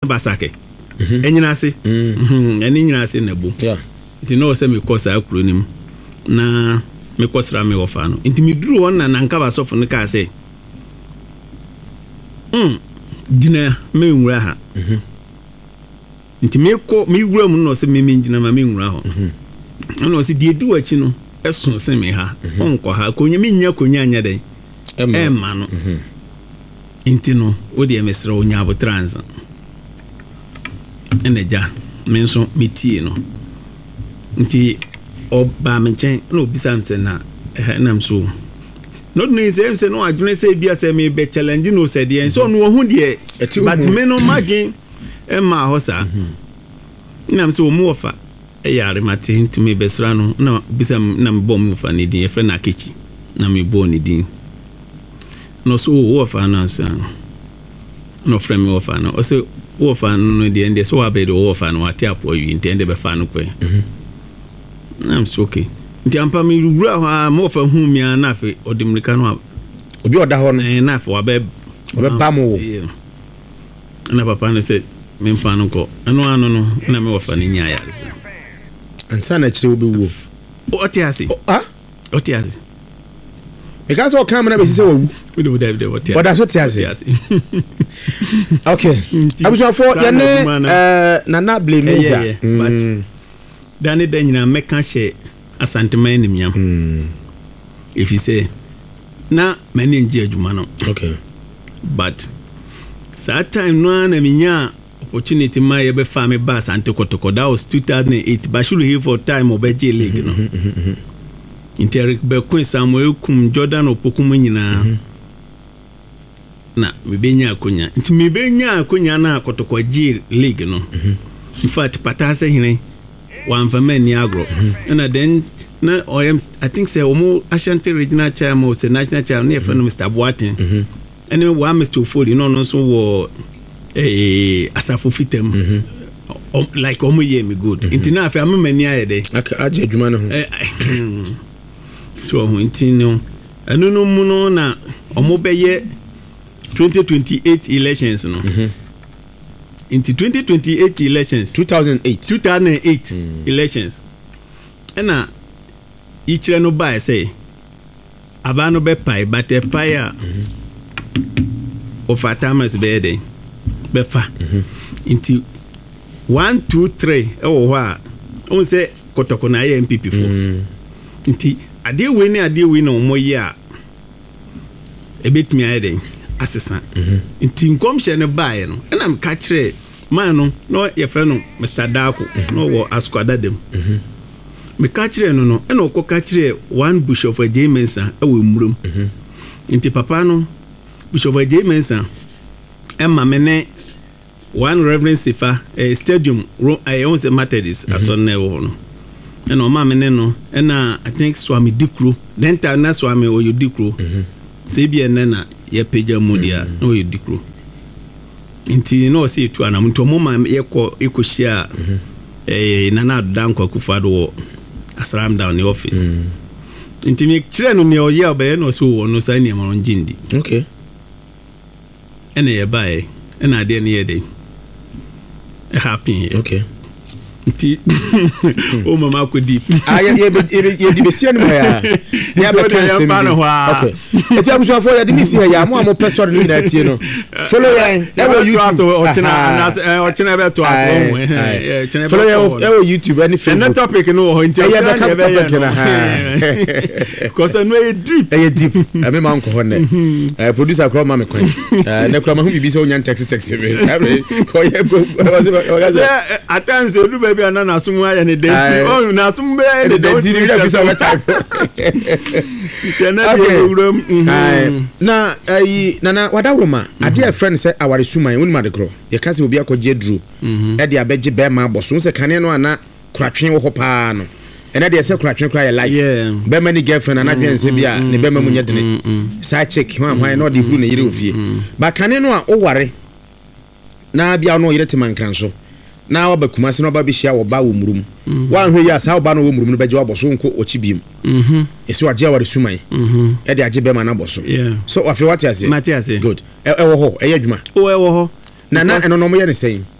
Basake. Enyinase. Eni nyinase na bu. Yeah. Nti no se me kosa akuro nim. Na me kosra me wofa no. Nti me duru won na nanka basofo no ka se. Dina me nwura ha. Nti me wura mu no se me ngina ma me nwura ho. No se die du achi no eson se me ha. Onko ha konya me nya konya anya den. Emma no. Nti no wo de mesra onya abotrans. Eneja me nso metie no. Nti oba me chen no bisam se na nam so. No no say no adwene say bia say me be challenge no say de so no hu de but me no magin Emma hosa. Nam so mu ofa yare mate nti me besra no na bisam na me bom ofa ne din e fe na kechi na me bo ne din no so ofa na so no frame ofa no o se ofa no de ende so abedo ofa no ati apo yi ntende be fa no kwe nam so okay nti ampa me rura ha mo fa hu mi na afi odimrika no obi oda ho no na afi wabe ba mo na papa no se me mfa no ko ano no na me ofa ni nya ya ansa na kire obi wo otiasi otiasi because o camera be say wo we do otiasi but that's otiasi okay abuso for ya ne na blame ya but dane danyina meka she asantema nim nyam if you say na many nje adwuma no okay but that time no na minya opportunity ma ye be fa me ba Asante Kotoko. That was 2008 but should here for time obeje league no Inter be Queen Samuel kum Jordan opokum nyina na mebenya akonya nti mebenya akonya na Kotoko G league no in fact patase hine one for many agro and then na I think say omo Ashanti regional chairman say national chairman near for Mr. Boatin anyway one Mr. Foley no so wo asafo fitem like omo ye me good nti na afi amani ayede aje adwuma no so nti no anu no mu no na omo beye 2028 elections no into 2028 elections 2008 elections ena ichire no buy say abano be pai but a paya of atamas be dey be fa into 1 2 3 oh wa on say Kotoko na MPP for into ade we no mo ye a ebetimi ayede assistant into commission buy no and am catch man no ye friend no Mr. Dako no wo askwada dem me catch no and o ko catch one Bishop of Jemensa e wo murum into papa no Bishop of Jemensa emma mene one Reverend Sifa stadium own the Methodist as on no and o ma mene no and I think Swami Dikru then time na Swami o you Dikru say bi enna ye peja modia no you Dikru inti no say to ana mto moma ekohia nana dan kwakufa do asram down the office inti me kire no ne oye obaye no so wo no sai ne mo njindi okay ene ye bae ena de ne ye dey happy okay inti o mama ko di ye di besia no ya ya be kan okay eti abuso for ya di misi ya mo person no ina tie no follow ya YouTube ochina be to apo follow ya YouTube any Facebook na topic no ho inti ya be topic na cause no e deep me ma nko ho ne producer kro ma me kwan na kro ma hu bibi so nya text me ko ye go at times you do baby na asum ya ne dey oh na asum be the dey be so type na na wadawroma ade a friend say aware suman wonuma de kro ye ka se obi akogye dru e de abeje be ma boso se kane no ana kuratwen wo hopa no ene de se kuratwen kra ye life be ma ni girlfriend ana dwen se bia ne be ma munye dene sa check hwan no de huru ne yire ofie ba kane no a o ware na bia no yire teman so na wa bakuma se no ba bihia wo ba wo murum wan hwe ya sa wo ba no wo murum no beje wo boso nko ochibiem ese wa je aware suman e de age be ma na boso so afi what you say Matias good e wo ho e yadwuma o e wo ho na eno no mo ye ne sen